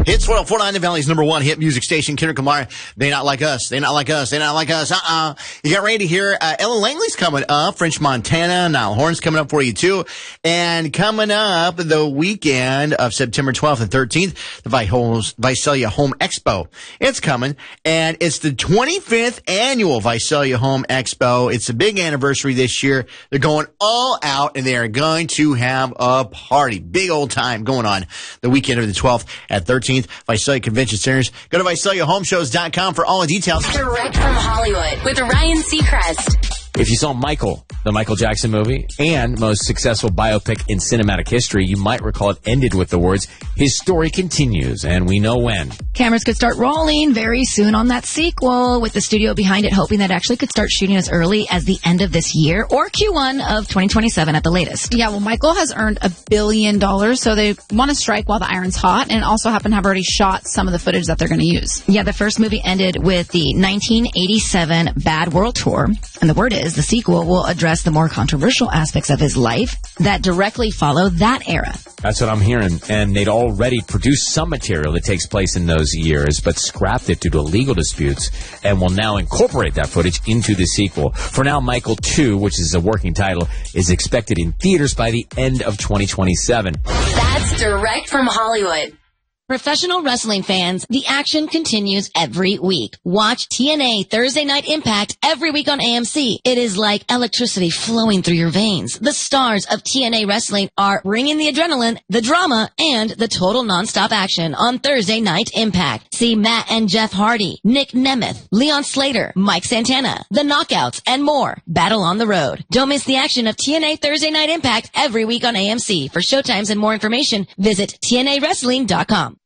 Hits 104.9, the Valley's number one hit music station. Kendrick Lamar, They Not Like Us. They Not Like Us. They Not Like Us. You got ready to hear Ellen Langley's coming up. French Montana. Niall Horan's coming up for you, too. And coming up the weekend of September 12th and 13th, the Visalia Home Expo. It's coming. And it's the 25th annual Visalia Home Expo. It's a big anniversary this year. They're going all out, and they are going to have a party. Big old time going on the weekend of the 12th at 13th. Visalia Convention Centers. Go to VisaliaHomeshows.com for all the details. Direct from Hollywood with Ryan Seacrest. If you saw Michael, the Michael Jackson movie, and most successful biopic in cinematic history, you might recall it ended with the words, "His story continues," and we know when. Cameras could start rolling very soon on that sequel, with the studio behind it hoping that actually could start shooting as early as the end of this year or Q1 of 2027 at the latest. Yeah, well, Michael has earned $1 billion, so they want to strike while the iron's hot, and also happen to have already shot some of the footage that they're going to use. Yeah, the first movie ended with the 1987 Bad World Tour, and the word is the sequel will address the more controversial aspects of his life that directly follow that era. That's what I'm hearing. And they'd already produced some material that takes place in those years, but scrapped it due to legal disputes, and will now incorporate that footage into the sequel. For now, Michael 2, which is a working title, is expected in theaters by the end of 2027. That's direct from Hollywood. Professional wrestling fans, the action continues every week. Watch TNA Thursday Night Impact every week on AMC. It is like electricity flowing through your veins. The stars of TNA Wrestling are bringing the adrenaline, the drama, and the total nonstop action on Thursday Night Impact. See Matt and Jeff Hardy, Nick Nemeth, Leon Slater, Mike Santana, The Knockouts, and more. Battle on the road. Don't miss the action of TNA Thursday Night Impact every week on AMC. For showtimes and more information, visit TNAWrestling.com.